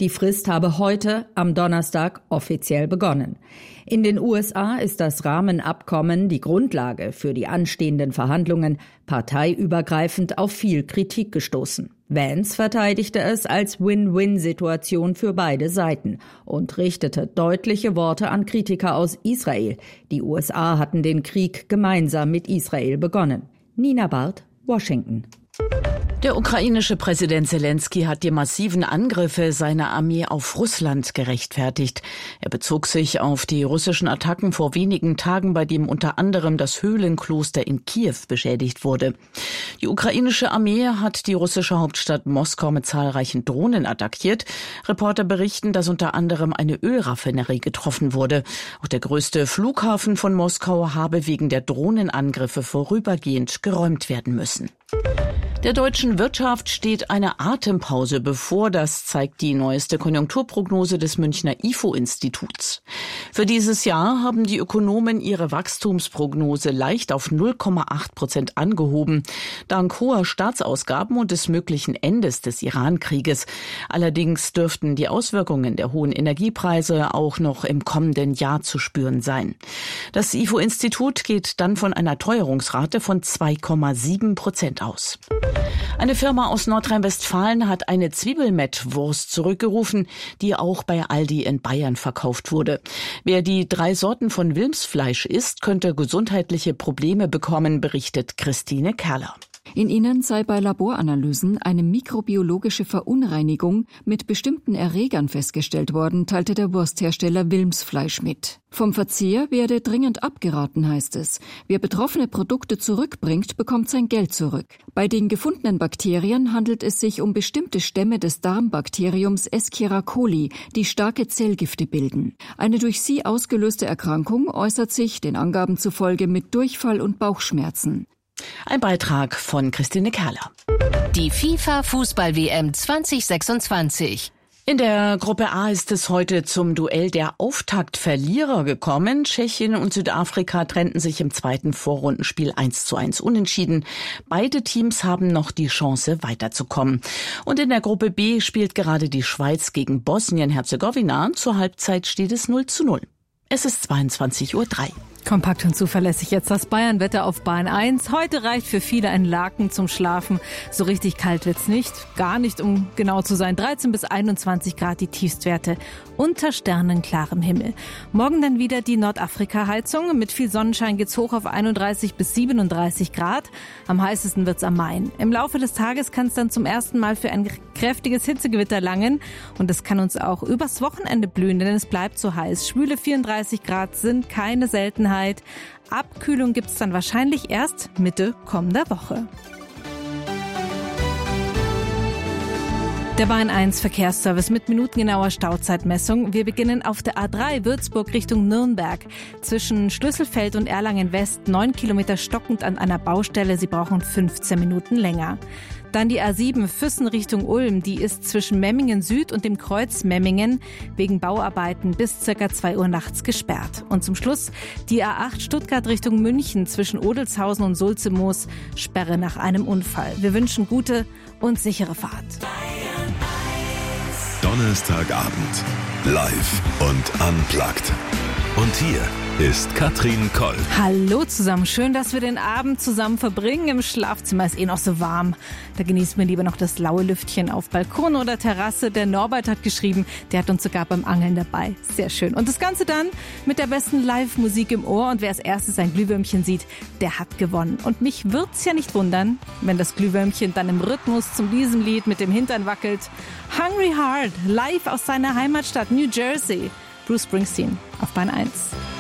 Die Frist habe heute, am Donnerstag, offiziell begonnen. In den USA ist das Rahmenabkommen die Grundlage für die anstehenden Verhandlungen parteiübergreifend auf viel Kritik gestoßen. Vance verteidigte es als Win-Win-Situation für beide Seiten und richtete deutliche Worte an Kritiker aus Israel. Die USA hatten den Krieg gemeinsam mit Israel begonnen. Nina Barth, Washington. Der ukrainische Präsident Selenskyj hat die massiven Angriffe seiner Armee auf Russland gerechtfertigt. Er bezog sich auf die russischen Attacken vor wenigen Tagen, bei dem unter anderem das Höhlenkloster in Kiew beschädigt wurde. Die ukrainische Armee hat die russische Hauptstadt Moskau mit zahlreichen Drohnen attackiert. Reporter berichten, dass unter anderem eine Ölraffinerie getroffen wurde. Auch der größte Flughafen von Moskau habe wegen der Drohnenangriffe vorübergehend geräumt werden müssen. Der deutschen Wirtschaft steht eine Atempause bevor, das zeigt die neueste Konjunkturprognose des Münchner IFO-Instituts. Für dieses Jahr haben die Ökonomen ihre Wachstumsprognose leicht auf 0,8% angehoben, dank hoher Staatsausgaben und des möglichen Endes des Iran-Krieges. Allerdings dürften die Auswirkungen der hohen Energiepreise auch noch im kommenden Jahr zu spüren sein. Das IFO-Institut geht dann von einer Teuerungsrate von 2,7% aus. Eine Firma aus Nordrhein-Westfalen hat eine Zwiebelmettwurst zurückgerufen, die auch bei Aldi in Bayern verkauft wurde. Wer die 3 Sorten von Wilmsfleisch isst, könnte gesundheitliche Probleme bekommen, berichtet Christine Kerler. In ihnen sei bei Laboranalysen eine mikrobiologische Verunreinigung mit bestimmten Erregern festgestellt worden, teilte der Wursthersteller Wilmsfleisch mit. Vom Verzehr werde dringend abgeraten, heißt es. Wer betroffene Produkte zurückbringt, bekommt sein Geld zurück. Bei den gefundenen Bakterien handelt es sich um bestimmte Stämme des Darmbakteriums Escherichia coli, die starke Zellgifte bilden. Eine durch sie ausgelöste Erkrankung äußert sich, den Angaben zufolge, mit Durchfall und Bauchschmerzen. Ein Beitrag von Christine Kerler. Die FIFA-Fußball-WM 2026. In der Gruppe A ist es heute zum Duell der Auftaktverlierer gekommen. Tschechien und Südafrika trennten sich im zweiten Vorrundenspiel 1:1 unentschieden. Beide Teams haben noch die Chance, weiterzukommen. Und in der Gruppe B spielt gerade die Schweiz gegen Bosnien-Herzegowina. Zur Halbzeit steht es 0:0. Es ist 22:03 Uhr. Kompakt und zuverlässig jetzt das Bayern-Wetter auf Bahn 1. Heute reicht für viele ein Laken zum Schlafen. So richtig kalt wird's nicht. Gar nicht, um genau zu sein. 13 bis 21 Grad die Tiefstwerte. Unter sternenklarem Himmel. Morgen dann wieder die Nordafrika-Heizung. Mit viel Sonnenschein geht's hoch auf 31 bis 37 Grad. Am heißesten wird's am Main. Im Laufe des Tages kann es dann zum ersten Mal für ein kräftiges Hitzegewitter langen. Und es kann uns auch übers Wochenende blühen, denn es bleibt so heiß. Schwüle 34 Grad sind keine Seltenheit. Abkühlung gibt's dann wahrscheinlich erst Mitte kommender Woche. Der Bahn 1 Verkehrsservice mit minutengenauer Stauzeitmessung. Wir beginnen auf der A3 Würzburg Richtung Nürnberg. Zwischen Schlüsselfeld und Erlangen West 9 Kilometer stockend an einer Baustelle. Sie brauchen 15 Minuten länger. Dann die A7 Füssen Richtung Ulm. Die ist zwischen Memmingen Süd und dem Kreuz Memmingen wegen Bauarbeiten bis ca. 2 Uhr nachts gesperrt. Und zum Schluss die A8 Stuttgart Richtung München zwischen Odelshausen und Sulzemoos. Sperre nach einem Unfall. Wir wünschen gute und sichere Fahrt. Donnerstagabend. Live und unplugged. Und hier ist Katrin Koll. Hallo zusammen, schön, dass wir den Abend zusammen verbringen. Im Schlafzimmer ist noch so warm. Da genießen wir lieber noch das laue Lüftchen auf Balkon oder Terrasse. Der Norbert hat geschrieben, der hat uns sogar beim Angeln dabei. Sehr schön. Und das Ganze dann mit der besten Live-Musik im Ohr. Und wer als erstes ein Glühwürmchen sieht, der hat gewonnen. Und mich wird's ja nicht wundern, wenn das Glühwürmchen dann im Rhythmus zu diesem Lied mit dem Hintern wackelt. Hungry Heart, live aus seiner Heimatstadt New Jersey. Bruce Springsteen auf Bahn 1.